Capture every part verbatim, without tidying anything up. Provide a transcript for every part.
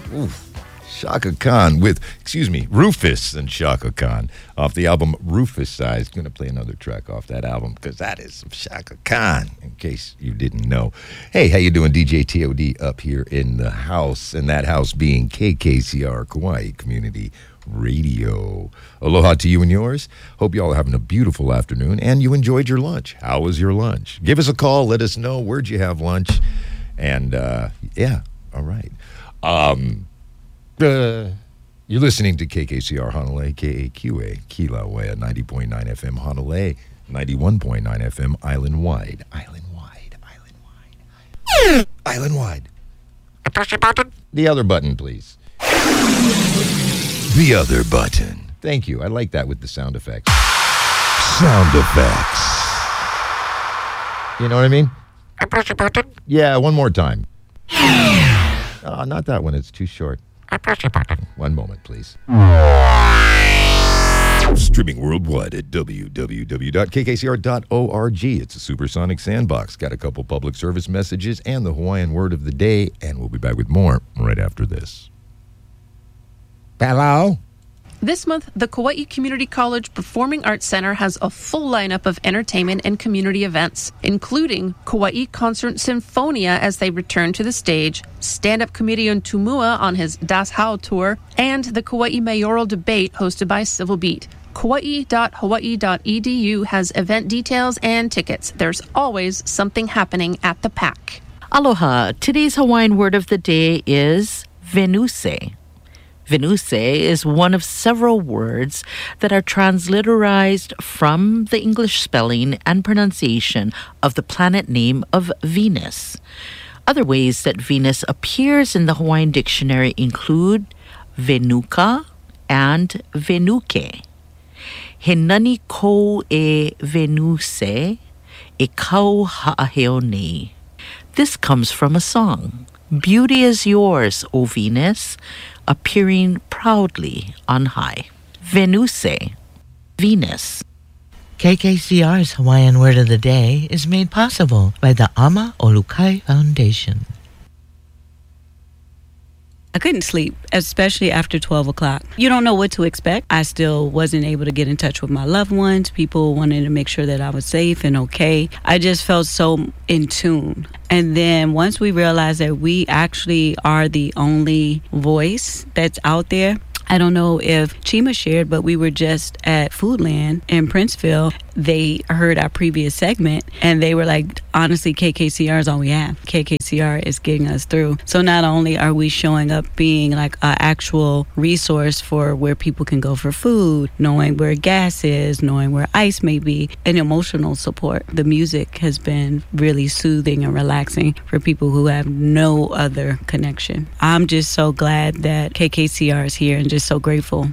Ooh, Chaka Khan with, excuse me, Rufus and Chaka Khan off the album Rufus Size. Going to play another track off that album because that is some Chaka Khan, in case you didn't know. Hey, how you doing? D J T O D up here in the house, and that house being K K C R, Kauai Community Radio. Aloha to you and yours. Hope you all are having a beautiful afternoon and you enjoyed your lunch. How was your lunch? Give us a call. Let us know. Where'd you have lunch? And, uh, yeah, all right. Um... Uh, you're listening to K K C R Honolulu, K A Q A, Kilauea, ninety point nine F M Honolulu, ninety-one point nine F M Island-wide. Island-wide, island-wide, island-wide. I push your button? The other button, please. The other button. Thank you. I like that with the sound effects. Sound effects. You know what I mean? I push your button? Yeah, one more time. Oh, not that one. It's too short. I press your button. One moment, please. Streaming worldwide at w w w dot k k c r dot org. It's a supersonic sandbox. Got a couple public service messages and the Hawaiian word of the day, and we'll be back with more right after this. Hello? This month, the Kauai Community College Performing Arts Center has a full lineup of entertainment and community events, including Kauai Concert Sinfonia as they return to the stage, stand-up comedian Tumua on his Das Hau tour, and the Kauai Mayoral Debate hosted by Civil Beat. Kauai dot hawaii dot e d u has event details and tickets. There's always something happening at the P A C. Aloha. Today's Hawaiian word of the day is venuse. Venuse is one of several words that are transliterized from the English spelling and pronunciation of the planet name of Venus. Other ways that Venus appears in the Hawaiian dictionary include Venuka and Venuke. He nani ko e Venuse, e kau ha'aheo nei. This comes from a song. Beauty is yours, O Venus, appearing proudly on high. Venuse, Venus. K K C R's Hawaiian Word of the Day is made possible by the Ama Olukai Foundation. I couldn't sleep, especially after twelve o'clock. You don't know what to expect. I still wasn't able to get in touch with my loved ones. People wanted to make sure that I was safe and okay. I just felt so in tune. And then once we realized that we actually are the only voice that's out there, I don't know if Chima shared, but we were just at Foodland in Princeville. They heard our previous segment and they were like, honestly, K K C R is all we have. K K C R is getting us through. So not only are we showing up being like an actual resource for where people can go for food, knowing where gas is, knowing where ice may be, and emotional support. The music has been really soothing and relaxing for people who have no other connection. I'm just so glad that K K C R is here and just so grateful.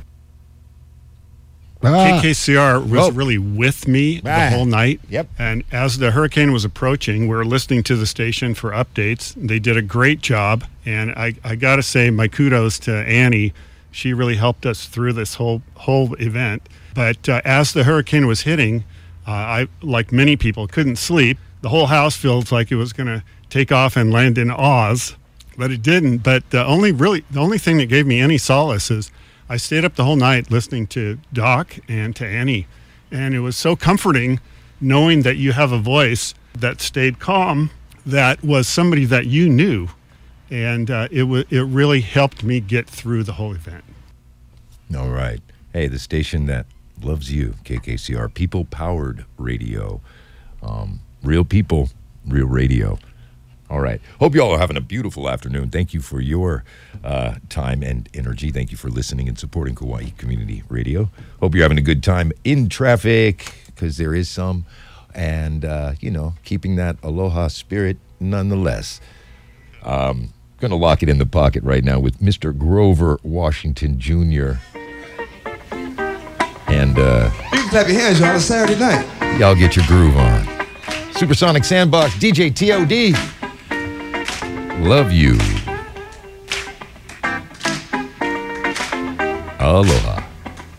K K C R was oh. really with me the ah. whole night. Yep. And as the hurricane was approaching, we were listening to the station for updates. They did a great job. And I, I got to say my kudos to Annie. She really helped us through this whole whole event. But uh, as the hurricane was hitting, uh, I, like many people, couldn't sleep. The whole house feels like it was going to take off and land in Oz, but it didn't. But the only really the only thing that gave me any solace is I stayed up the whole night listening to Doc and to Annie, and it was so comforting knowing that you have a voice that stayed calm, that was somebody that you knew, and uh, it w- it really helped me get through the whole event. All right. Hey, the station that loves you, K K C R, people-powered radio. Um, real people, real radio. All right. Hope you all are having a beautiful afternoon. Thank you for your uh, time and energy. Thank you for listening and supporting Kauai Community Radio. Hope you're having a good time in traffic, because there is some. And, uh, you know, keeping that aloha spirit nonetheless. Um, going to lock it in the pocket right now with Mister Grover Washington Junior And uh, you can clap your hands, y'all. It's Saturday night. Y'all get your groove on. Supersonic Sandbox, D J T O D. Love you. Aloha.